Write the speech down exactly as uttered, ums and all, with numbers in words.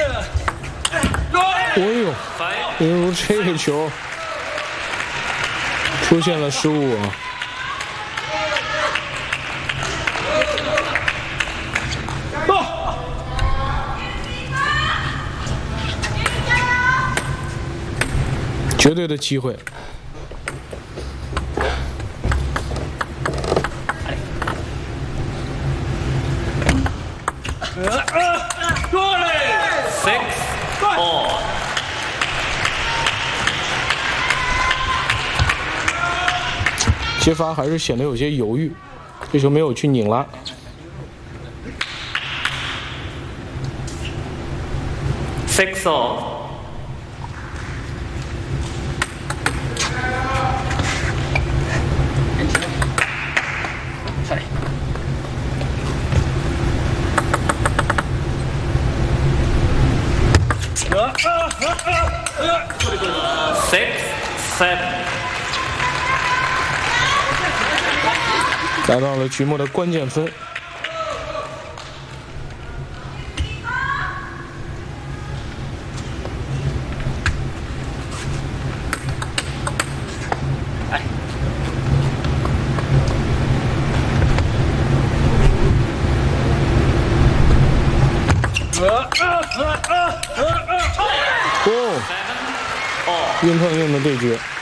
哎呦，因为这个球出现了失误啊。绝对的机会。 Six all。 接发还是显得有些犹豫，这球没有去拧拉。 Six all。Six, seven。 达到了局末的关键分。哦，硬碰硬的对决。